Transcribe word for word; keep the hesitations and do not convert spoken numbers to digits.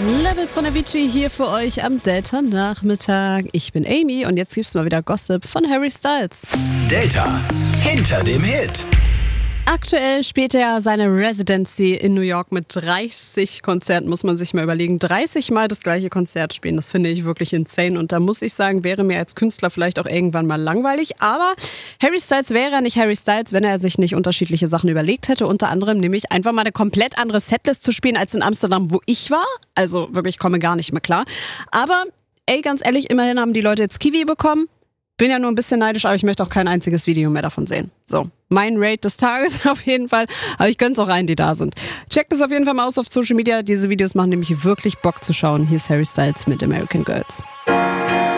Levels von Avicii hier für euch am Delta-Nachmittag. Ich bin Amy und jetzt gibt's mal wieder Gossip von Harry Styles. Delta hinter dem Hit. Aktuell spielt er seine Residency in New York mit dreißig Konzerten, muss man sich mal überlegen. dreißig Mal das gleiche Konzert spielen, das finde ich wirklich insane. Und da muss ich sagen, wäre mir als Künstler vielleicht auch irgendwann mal langweilig. Aber Harry Styles wäre nicht Harry Styles, wenn er sich nicht unterschiedliche Sachen überlegt hätte. Unter anderem nämlich einfach mal eine komplett andere Setlist zu spielen als in Amsterdam, wo ich war. Also wirklich, komme gar nicht mehr klar. Aber ey, ganz ehrlich, immerhin haben die Leute jetzt Kiwi bekommen. Bin ja nur ein bisschen neidisch, aber ich möchte auch kein einziges Video mehr davon sehen. So, mein Rate des Tages auf jeden Fall. Aber ich gönn's auch allen, die da sind. Checkt es auf jeden Fall mal aus auf Social Media. Diese Videos machen nämlich wirklich Bock zu schauen. Hier ist Harry Styles mit American Girls.